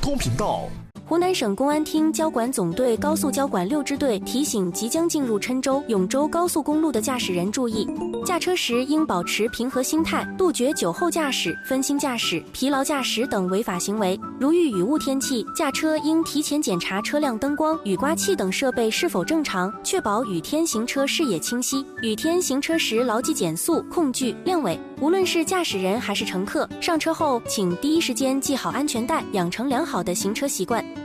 通频道。 湖南省公安厅交管总队高速交管6支队提醒即将进入郴州、永州高速公路的驾驶人注意，驾车时应保持平和心态，杜绝酒后驾驶、分心驾驶、疲劳驾驶等违法行为。如遇雨雾天气，驾车应提前检查车辆灯光、雨刮器等设备是否正常，确保雨天行车视野清晰。雨天行车时牢记减速、控距、亮尾。无论是驾驶人还是乘客，上车后请第一时间系好安全带，养成良好的行车习惯。